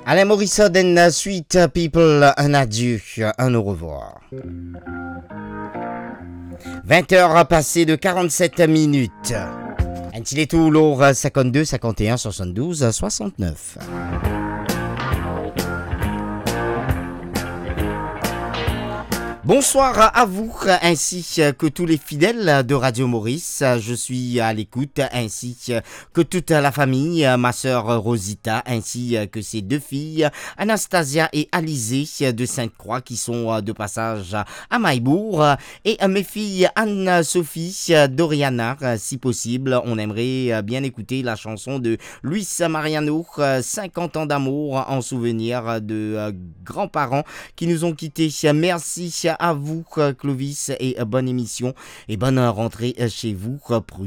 Alain Morissette and Sweet People, un adieu, un au revoir. 20h passées de 47 minutes. Un tout lourd 52 51 72 69. Bonsoir à vous ainsi que tous les fidèles de Radio Maurice. Je suis à l'écoute ainsi que toute la famille, ma sœur Rosita ainsi que ses deux filles Anastasia et Alizée de Sainte-Croix qui sont de passage à Maillebourg et mes filles Anne-Sophie, Doriana. Si possible, on aimerait bien écouter la chanson de Luis Mariano, 50 ans d'amour en souvenir de grands-parents qui nous ont quittés. Merci à vous Clovis et bonne émission et bonne rentrée chez vous.